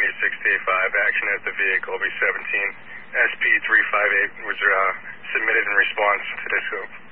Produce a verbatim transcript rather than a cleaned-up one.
ninety-six to eighty-five, action at the vehicle, B seventeen, S P three five eight was uh, submitted in response to this.